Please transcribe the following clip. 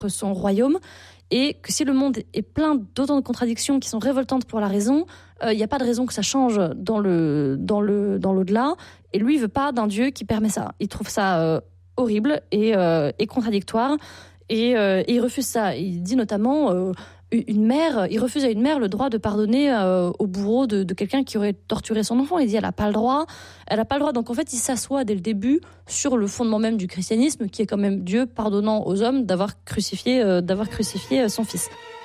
son royaume, et que si le monde est plein d'autant de contradictions qui sont révoltantes pour la raison, il n'y a pas de raison que ça change dans l'au-delà. Et lui, il veut pas d'un Dieu qui permet ça. Il trouve ça horrible et contradictoire, et il refuse ça. Il dit notamment il refuse à une mère le droit de pardonner au bourreau de quelqu'un qui aurait torturé son enfant. Il dit elle n'a pas le droit. Donc en fait, il s'assoit dès le début sur le fondement même du christianisme, qui est quand même Dieu pardonnant aux hommes d'avoir crucifié son fils.